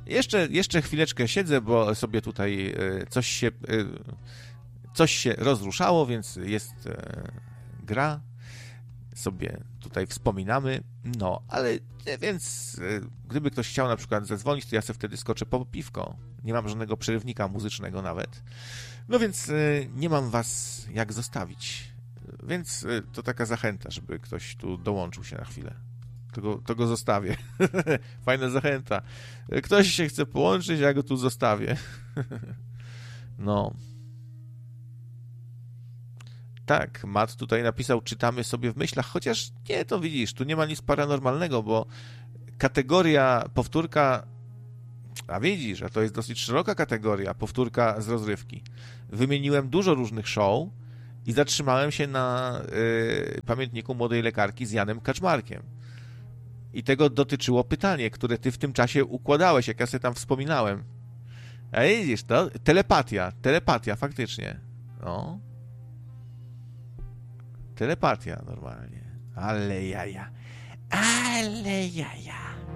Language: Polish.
Jeszcze chwileczkę siedzę, bo sobie tutaj coś się rozruszało, więc jest gra. Sobie tutaj wspominamy. No, ale więc gdyby ktoś chciał na przykład zadzwonić, to ja sobie wtedy skoczę po piwko. Nie mam żadnego przerywnika muzycznego nawet. No więc nie mam was jak zostawić. Więc to taka zachęta, żeby ktoś tu dołączył się na chwilę. To go zostawię. Fajna zachęta. Ktoś się chce połączyć, ja go tu zostawię. No. Tak, Matt tutaj napisał, czytamy sobie w myślach, chociaż nie, to widzisz, tu nie ma nic paranormalnego, bo kategoria powtórka, a widzisz, a to jest dosyć szeroka kategoria, powtórka z rozrywki. Wymieniłem dużo różnych show i zatrzymałem się na pamiętniku młodej lekarki z Janem Kaczmarkiem. I tego dotyczyło pytanie, które ty w tym czasie układałeś, jak ja sobie tam wspominałem. A widzisz, to telepatia, faktycznie. No. Telepatia normalnie. Ale jaja.